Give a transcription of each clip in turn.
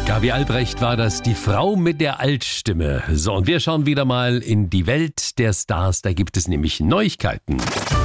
Gabi Albrecht war das, die Frau mit der Altstimme. So, und wir schauen wieder mal in die Welt der Stars. Da gibt es nämlich Neuigkeiten.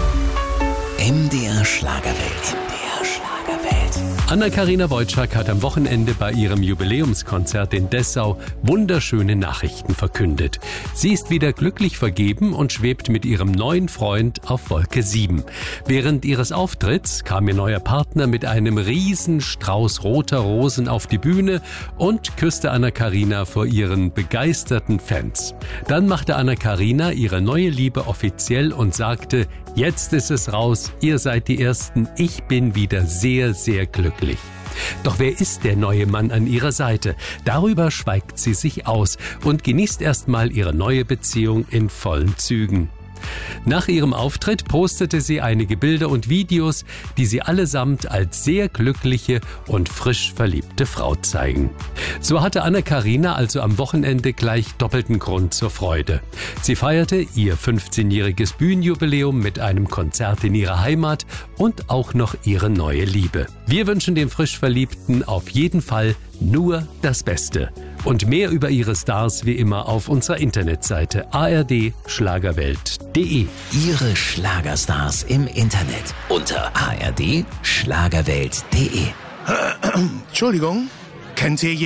MDR Schlagerwelt. Anna-Karina Wojcik hat am Wochenende bei ihrem Jubiläumskonzert in Dessau wunderschöne Nachrichten verkündet. Sie ist wieder glücklich vergeben und schwebt mit ihrem neuen Freund auf Wolke 7. Während ihres Auftritts kam ihr neuer Partner mit einem riesen Strauß roter Rosen auf die Bühne und küsste Anna-Karina vor ihren begeisterten Fans. Dann machte Anna-Karina ihre neue Liebe offiziell und sagte: Jetzt ist es raus, ihr seid die Ersten, ich bin wieder sehr, sehr glücklich. Doch wer ist der neue Mann an ihrer Seite? Darüber schweigt sie sich aus und genießt erstmal ihre neue Beziehung in vollen Zügen. Nach ihrem Auftritt postete sie einige Bilder und Videos, die sie allesamt als sehr glückliche und frisch verliebte Frau zeigen. So hatte Anna-Karina also am Wochenende gleich doppelten Grund zur Freude. Sie feierte ihr 15-jähriges Bühnenjubiläum mit einem Konzert in ihrer Heimat und auch noch ihre neue Liebe. Wir wünschen den frisch Verliebten auf jeden Fall nur das Beste. Und mehr über ihre Stars wie immer auf unserer Internetseite ardschlagerwelt.de. Ihre Schlagerstars im Internet unter ardschlagerwelt.de. Entschuldigung, kennt ihr